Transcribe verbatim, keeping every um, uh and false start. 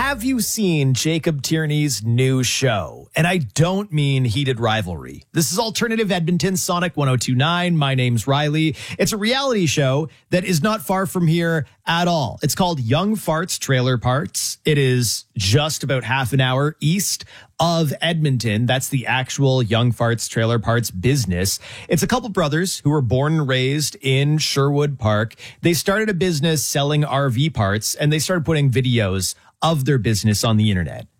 Have you seen Jacob Tierney's new show? And I don't mean Heated Rivalry. This is Alternative Edmonton, Sonic one oh two point nine. My name's Riley. It's a reality show that is not far from here at all. It's called Young Farts Trailer Parts. It is just about half an hour east of Edmonton. That's the actual Young Farts Trailer Parts business. It's a couple brothers who were born and raised in Sherwood Park. They started a business selling R V parts, and they started putting videos of their business on the internet.